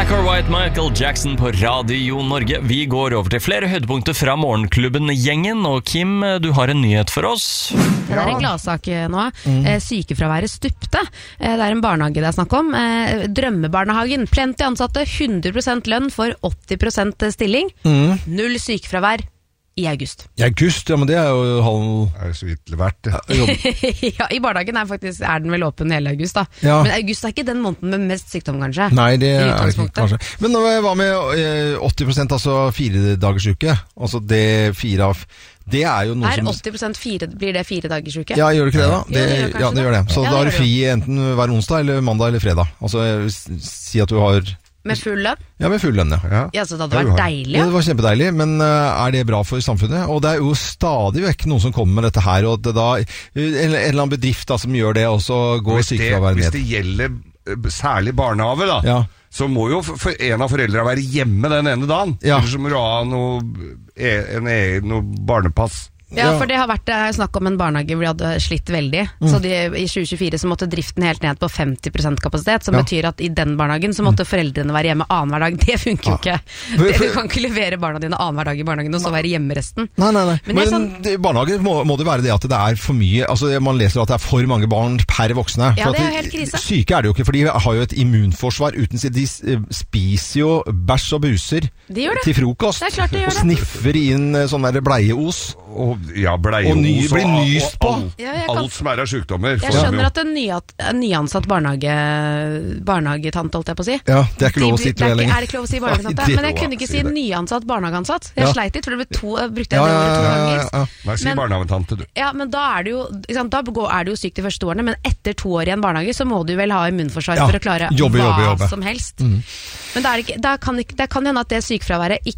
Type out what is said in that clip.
Black or White, Michael Jackson på Radio Norge. Vi går over til flere høydepunkter fra Morgenklubben-gjengen. Og Kim, du har en nyhet for oss. Det er en gladsak nå. Sykefraværet stupte. Det er en barnehage det er snakk om. Drømmebarnehagen. Plenty ansatte, 100% lønn for 80% stilling. Null sykefravær i august. I august, ja, men det er jo Er det så vidt verdt det? Ja, i barnehagen er den vel åpen hele august da. Ja. Men august er ikke den måneden med mest sykdom kanskje. Nei, det I er ikke utgangspunktet. kanskje. Men hva med 80%, altså 4 dagers uke? Altså det 4 av... Det er jo noe som... 80% blir det 4 dagers uke? Ja, gjør det ikke det da? Det gjør det. Så da er du fri enten hver onsdag eller mandag eller fredag. Altså si at du har... Med full lønn? Ja, med full lønn, ja. Ja, så det hadde vært deilig. Ja, det var kjempedeilig, men er det bra for samfunnet? Og det er jo stadig vekk noen som kommer med dette her, og det da, en eller annen bedrift da, som gjør det, og så går sykefraværet ned. Hvis det gjelder særlig barnehage da, så må jo en av foreldrene være hjemme den ene dagen. Eller så må du ha noe barnepass. Ja, for det har vært snakk om en barnehage hvor de hadde slitt veldig. Så i 2024 så måtte driften helt ned på 50% kapasitet, som betyr at i den barnehagen så måtte foreldrene være hjemme annen hver dag. Det funker jo ikke. Du kan ikke levere barna dine annen hver dag i barnehagen og så være hjemme resten. Nei. Men barnehager må det være det at det er for mye, altså man leser at det er for mange barn per voksne. Ja, det er helt krise. Syke er det jo ikke, for de har jo et immunforsvar uten seg. De spiser jo bæsj og buser til frokost. Det er klart de gjør det. Og sniffer inn sånn der bleieos. Bleieos og blir nyst på. Alt som er av sykdommer. Jeg skjønner at en nyansatt barnehagetante, holdt jeg på å si. Ja, det er ikke lov å si til det lenger. Er det ikke lov å si barnehagetante? Men jeg kunne ikke si nyansatt barnehageansatt. Jeg sleit litt, for det brukte jeg det ordet 2 ganger. Nei, si barnehagetante, du. Ja, men da er det jo, er det jo sykt de første 2 årene, men etter 2 år i en barnehage, så må du vel ha immunforsvar for å klare jobbe. Som helst. Men det kan hende at det sykefraværet ikke